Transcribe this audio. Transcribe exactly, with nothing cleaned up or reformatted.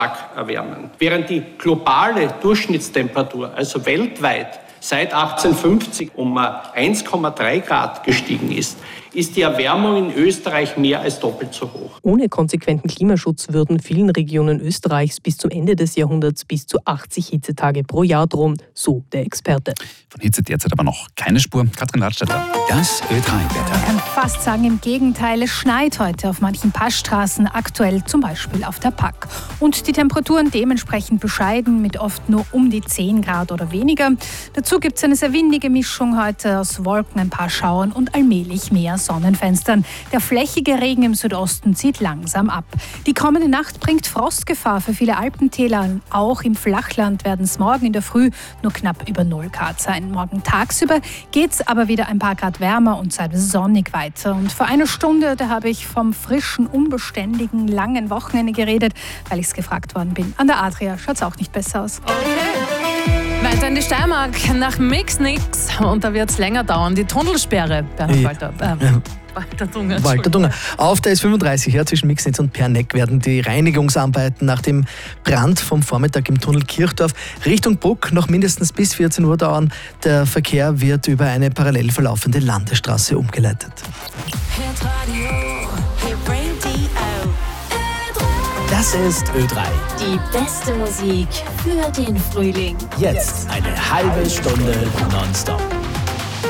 Tag erwärmen. Während die globale Durchschnittstemperatur, also weltweit, seit achtzehnhundertfünfzig um eins Komma drei Grad gestiegen ist, ist die Erwärmung in Österreich mehr als doppelt so hoch. Ohne konsequenten Klimaschutz würden vielen Regionen Österreichs bis zum Ende des Jahrhunderts bis zu achtzig Hitzetage pro Jahr drohen, so der Experte. Von Hitze derzeit aber noch keine Spur. Katrin Ladstätter. Das Ö drei Wetter. Man kann fast sagen, im Gegenteil, es schneit heute auf manchen Passstraßen, aktuell zum Beispiel auf der Pack. Und die Temperaturen dementsprechend bescheiden, mit oft nur um die zehn Grad oder weniger. Dazu gibt es eine sehr windige Mischung heute aus Wolken, ein paar Schauern und allmählich mehr Sonnenfenstern. Der flächige Regen im Südosten zieht langsam ab. Die kommende Nacht bringt Frostgefahr für viele Alpentäler. Auch im Flachland werden es morgen in der Früh nur knapp über null Grad sein. Morgen tagsüber geht es aber wieder ein paar Grad wärmer und teilweise sonnig weiter. Und vor einer Stunde, da habe ich vom frischen, unbeständigen, langen Wochenende geredet, weil ich es gefragt worden bin. An der Adria schaut es auch nicht besser aus. Okay. Weiter in die Steiermark, nach Mix nix. Und da wird es länger dauern. Die Tunnelsperre, Bernhard Walter. Äh, Ja. Walter Dunger. Walter Dunger. Auf der S fünfunddreißig, ja, zwischen Mixnitz und Perneck werden die Reinigungsarbeiten nach dem Brand vom Vormittag im Tunnel Kirchdorf Richtung Bruck noch mindestens bis vierzehn Uhr dauern. Der Verkehr wird über eine parallel verlaufende Landesstraße umgeleitet. Das ist Ö drei. Die beste Musik für den Frühling. Jetzt eine halbe Stunde nonstop.